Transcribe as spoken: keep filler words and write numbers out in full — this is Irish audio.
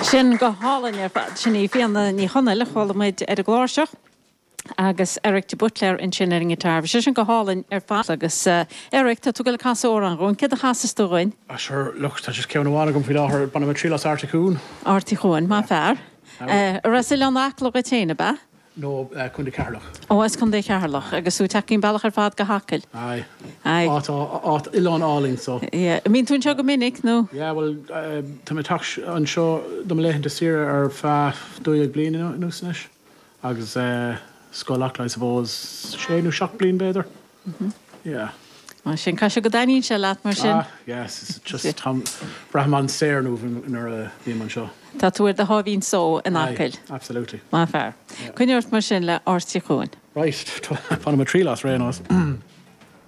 Sin go hálainn ar fad sin í fianna ní chona le cholamid ar a gláiseach agus Eric de Butler in sin ar an gitar. Bhí sin go hálainn ar fad agus Eric tá tú go le casa ó an gún, cad a chasas tú ghain? A sure, look, tá just ceann bhána gom fi láthir banna me trílas articún. Articún, má fear. Ras le an aclo go téine ba? No, chun de Carlach. Ó, is chun de Carlach, agus sú takeín bailach ar fad go hacail. Aye. Aye. Át át Ilan Alling, so. Yeah, mín tún seo go minic, no? Yeah, well, tá me tach an seo do me leichen de sira ar fa dúig blian in úsnis. Agus scoilach lai suppose sé nú seach blian beidir. Yeah. Má sin caiise go daíonn se leat mar sin. Ah, yes, it's just Tom Brahman stair nú in ar bhí man seo. Tá túir de hábhín só in acail. Absolutely. Má fear. Cuineart mar sin le áirtíchún. Right, fanna me trílas réanos.